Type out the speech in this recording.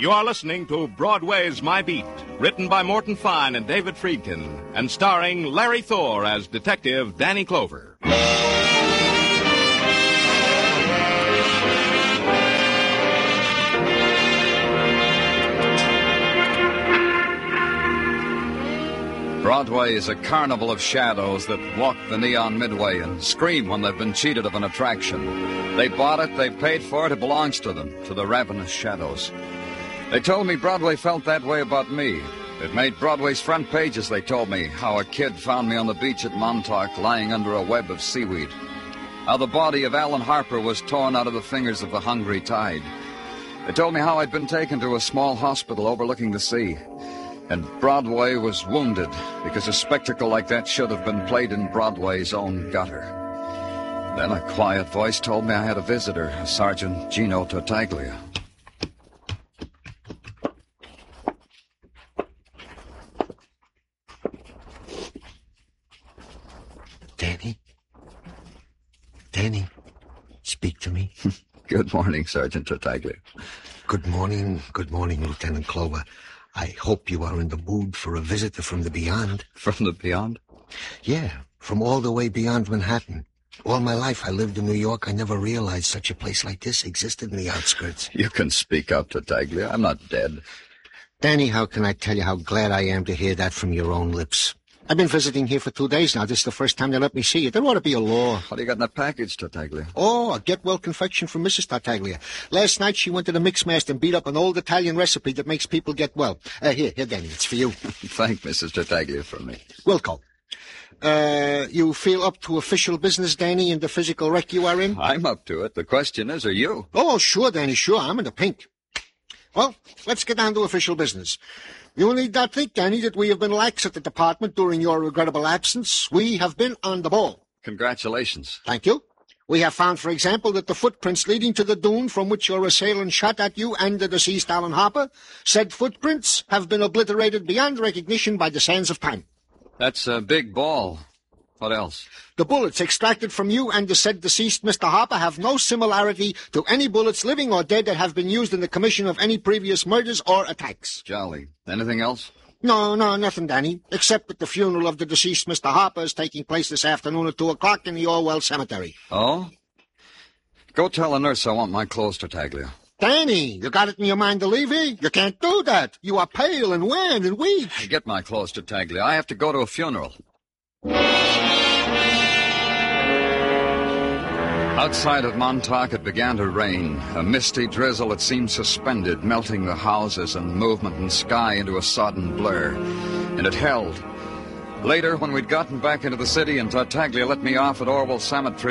You are listening to Broadway's My Beat, written by Morton Fine and David Friedkin, and starring Larry Thor as Detective Danny Clover. Broadway is a carnival of shadows that walk the neon midway and scream when they've been cheated of an attraction. They bought it, they paid for it, it belongs to them, to the ravenous shadows. They told me Broadway felt that way about me. It made Broadway's front pages, they told me, how a kid found me on the beach at Montauk lying under a web of seaweed. How the body of Alan Harper was torn out of the fingers of the hungry tide. They told me how I'd been taken to a small hospital overlooking the sea. And Broadway was wounded because a spectacle like that should have been played in Broadway's own gutter. Then a quiet voice told me I had a visitor, Sergeant Gino Tartaglia. Danny, speak to me. Good morning, Sergeant Tartaglia. Good morning, Lieutenant Clover. I hope you are in the mood for a visitor from the beyond. From the beyond? Yeah, from all the way beyond Manhattan. All my life I lived in New York. I never realized such a place like this existed in the outskirts. You can speak up, Tartaglia. I'm not dead. Danny, how can I tell you how glad I am to hear that from your own lips? I've been visiting here for 2 days now. This is the first time they let me see you. There ought to be a law. What do you got in that package, Tartaglia? Oh, a get-well confection from Mrs. Tartaglia. Last night she went to the Mixmaster and beat up an old Italian recipe that makes people get well. Here, Danny, it's for you. Thank Mrs. Tartaglia for me. Wilco. You feel up to official business, Danny, in the physical wreck you are in? I'm up to it. The question is, are you? Oh, sure, Danny, sure. I'm in the pink. Well, let's get down to official business. You need not think, Danny, that we have been lax at the department during your regrettable absence. We have been on the ball. Congratulations. Thank you. We have found, for example, that the footprints leading to the dune from which your assailant shot at you and the deceased Alan Harper, said footprints have been obliterated beyond recognition by the sands of time. That's a big ball. What else? The bullets extracted from you and the said deceased Mr. Harper have no similarity to any bullets, living or dead, that have been used in the commission of any previous murders or attacks. Jolly. Anything else? No, nothing, Danny, except that the funeral of the deceased Mr. Harper is taking place this afternoon at 2 o'clock in the Orwell Cemetery. Oh? Go tell the nurse I want my clothes, Tartaglia. Danny, you got it in your mind to leave here? You can't do that. You are pale and wan and weak. Get my clothes, Tartaglia. I have to go to a funeral. Outside of Montauk, it began to rain, a misty drizzle that seemed suspended, melting the houses and movement and sky into a sodden blur. And it held. Later, when we'd gotten back into the city and Tartaglia let me off at Orwell Cemetery,